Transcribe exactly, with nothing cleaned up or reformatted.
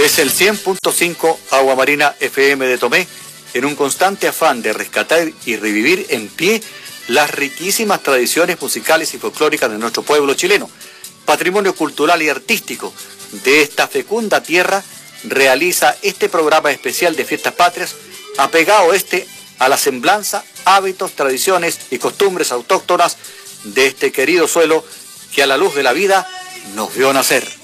Desde el cien punto cinco Agua Marina F M de Tomé, en un constante afán de rescatar y revivir en pie las riquísimas tradiciones musicales y folclóricas de nuestro pueblo chileno, patrimonio cultural y artístico de esta fecunda tierra, realiza este programa especial de Fiestas Patrias, apegado este a la semblanza, hábitos, tradiciones y costumbres autóctonas de este querido suelo que a la luz de la vida nos vio nacer.